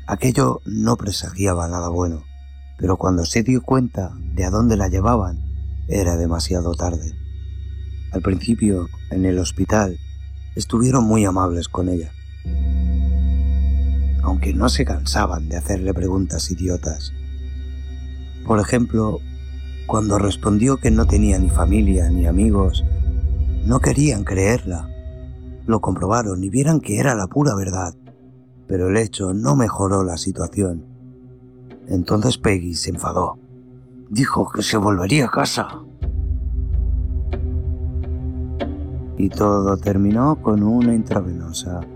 Aquello no presagiaba nada bueno, pero cuando se dio cuenta de a dónde la llevaban, era demasiado tarde. Al principio, en el hospital, estuvieron muy amables con ella, aunque no se cansaban de hacerle preguntas idiotas. Por ejemplo, cuando respondió que no tenía ni familia ni amigos, no querían creerla. Lo comprobaron y vieran que era la pura verdad, pero el hecho no mejoró la situación. Entonces Peggy se enfadó. Dijo que se volvería a casa. Y todo terminó con una intravenosa.